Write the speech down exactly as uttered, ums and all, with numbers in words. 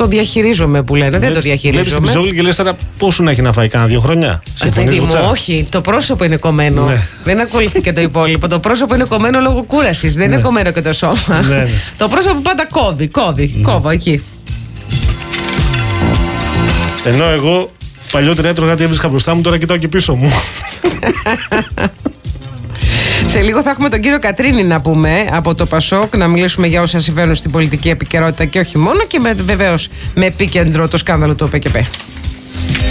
το διαχειρίζομαι που λένε. Δεν το διαχειρίζομαι. Βλέπεις την Πιζόγλου και λες τώρα πόσου να έχει να φάει, κάνα δύο χρόνια. Παιδί μου, όχι. Το πρόσωπο είναι κομμένο. Ναι. Δεν ακολουθεί και το υπόλοιπο. Το πρόσωπο είναι κομμένο λόγω κούρασης. Δεν ναι. είναι κομμένο και το σώμα. Ναι, ναι. Το πρόσωπο πάντα κόβει, κόβει. Ναι. Κόβω εκεί. Ενώ εγώ παλιότερα έτρωγα τι έβρισκα μπροστά μου, τώρα κοιτάω και πίσω μου. Σε λίγο θα έχουμε τον κύριο Κατρίνη να πούμε από το Πασόκ, να μιλήσουμε για όσα συμβαίνουν στην πολιτική επικαιρότητα και όχι μόνο, και βεβαίως με επίκεντρο το σκάνδαλο του ΟΠΕΚΕΠΕ.